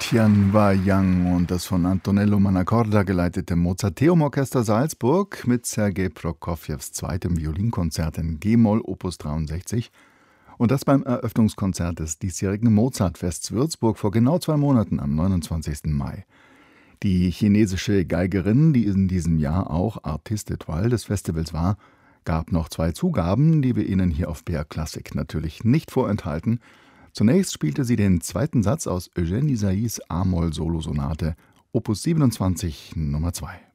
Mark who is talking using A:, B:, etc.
A: Tianwa Yang und das von Antonello Mannacorda geleitete Mozarteum-Orchester Salzburg mit Sergei Prokofjews zweitem Violinkonzert in G-Moll Opus 63 und das beim Eröffnungskonzert des diesjährigen Mozartfests Würzburg vor genau 2 Monaten am 29. Mai. Die chinesische Geigerin, die in diesem Jahr auch Artiste étoile des Festivals war, gab noch 2 Zugaben, die wir Ihnen hier auf BR Classic natürlich nicht vorenthalten. Zunächst spielte sie den 2. Satz aus Eugène Ysaÿes A-Moll-Solosonate, Opus 27, Nummer 2.